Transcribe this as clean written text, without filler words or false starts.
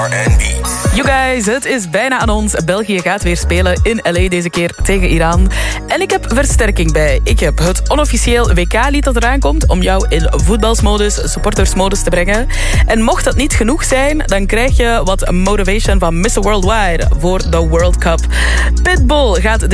You guys, het is bijna aan ons. België gaat weer spelen in LA, deze keer tegen Iran. En ik heb versterking bij. Ik heb het onofficieel WK-lied dat eraan komt om jou in voetbalsmodus, supportersmodus te brengen. En mocht dat niet genoeg zijn, dan krijg je wat motivation van Mr. Worldwide voor de World Cup. Pitbull gaat